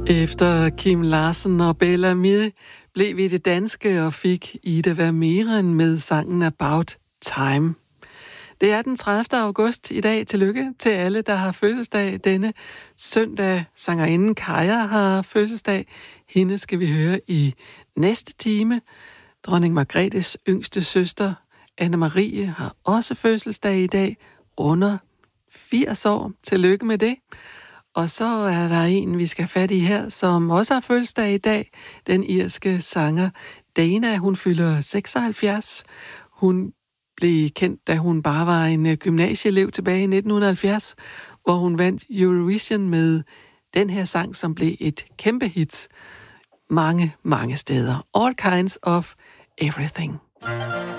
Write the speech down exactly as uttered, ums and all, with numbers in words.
Efter Kim Larsen og Bella Mie blev vi det danske og fik Ida Vermeeren med sangen About Time. Det er den tredivte august i dag. Tillykke til alle, der har fødselsdag denne søndag. Sangerinden Kaja har fødselsdag. Hende skal vi høre i næste time. Dronning Margrethes yngste søster, Anne-Marie, har også fødselsdag i dag. Runder firs år. Tillykke med det. Og så er der en, vi skal have fat i her, som også har fødselsdag i dag. Den irske sanger Dana, hun fylder seksoghalvfjerds. Hun blev kendt, da hun bare var en gymnasieelev tilbage i nitten halvfjerds, hvor hun vandt Eurovision med den her sang, som blev et kæmpe hit mange, mange steder. All Kinds of Everything.